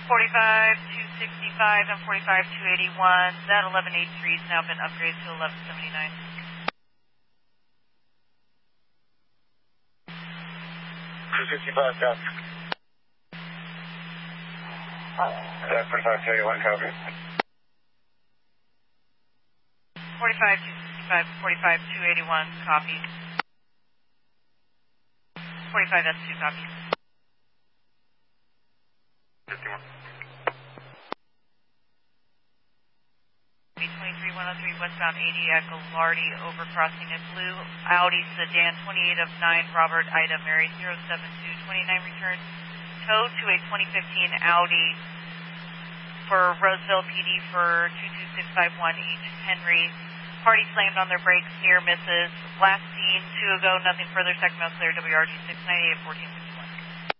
45-265 and 45-281. That 1183 has now been upgraded to 1179. 265, copy. 45-281, copy. 45-265, 45-281, copy. 45-S2, copy. 51. B23103 westbound 80 at Gallardi, overcrossing a blue Audi sedan, 28 of 9, Robert Ida Mary 07229, return tow to a 2015 Audi for Roseville PD for 22651 East Henry. Party slammed on their brakes, near misses. Last seen 2 ago, nothing further. Second mile clear, WRG 698 14.